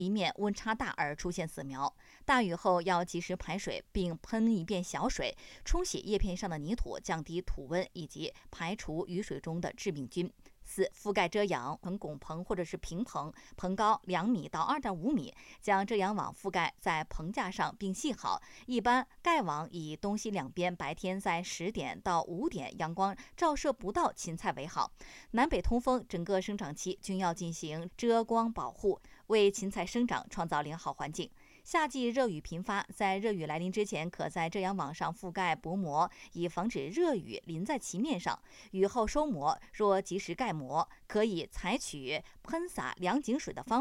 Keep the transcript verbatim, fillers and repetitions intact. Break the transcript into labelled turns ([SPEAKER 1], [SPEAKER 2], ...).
[SPEAKER 1] 一面温差大而出现死苗。大雨后要及时排水，并喷一遍小水，冲洗叶片上的泥土，降低土温以及排除雨水中的致病菌。四、覆盖遮阳，棚拱棚或者是平棚，棚高两米到二点五米，将遮阳网覆盖在棚架上并系好。一般盖网以东西两边白天在十点到五点阳光照射不到芹菜为好。南北通风，整个生长期均要进行遮光保护，为芹菜生长创造良好环境。夏季热雨频发，在热雨来临之前，可在遮阳网上覆盖薄膜，以防止热雨淋在其面上。雨后收膜，若及时盖膜，可以采取喷洒凉井水的方法。